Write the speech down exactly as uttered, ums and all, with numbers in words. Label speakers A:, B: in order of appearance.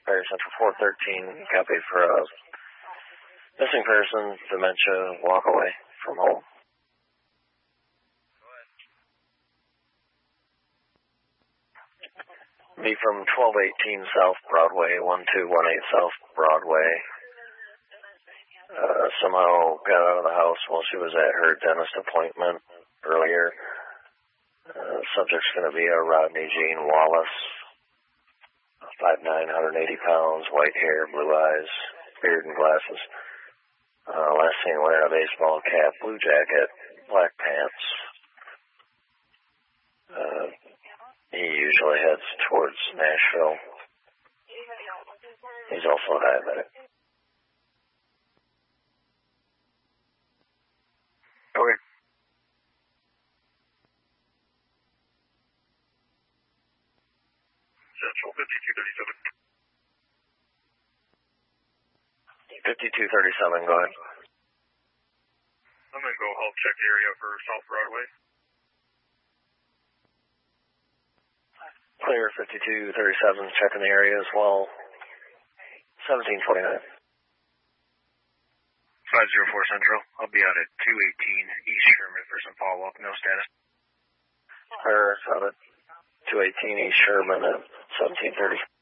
A: Fire Central four thirteen, copy for a missing person, dementia, walk away from home. Be from twelve eighteen South Broadway, one two one eight South Broadway. Uh, somehow got out of the house while she was at her dentist appointment earlier. Uh, subject's going to be a Rodney Jean Wallace, five nine, one hundred eighty pounds, white hair, blue eyes, beard and glasses. Uh, last seen wearing a baseball cap, blue jacket, black pants. Uh, he usually heads towards Nashville. He's also a diabetic.
B: Okay. Central fifty-two thirty-seven.
A: fifty-two thirty-seven, go ahead.
B: I'm going to go help check the area for South Broadway.
A: Clear, fifty-two thirty-seven, checking the area as well. seventeen twenty-nine.
B: five zero four Central. I'll be out at two eighteen East Sherman for some follow-up. No status.
A: Clear, out at two eighteen East Sherman at seventeen thirty.